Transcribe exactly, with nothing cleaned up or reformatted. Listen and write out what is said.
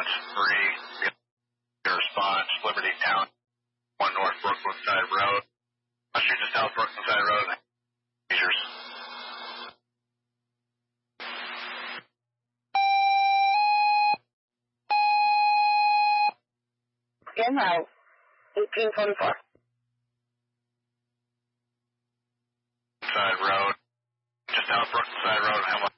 ambulance three, your response, Liberty Town, one North Brooklyn-side road. I'll shoot just South Brooklyn-side road. Seizures. Again, now, eighteen twenty-four. Side road, just South Brooklyn-side road,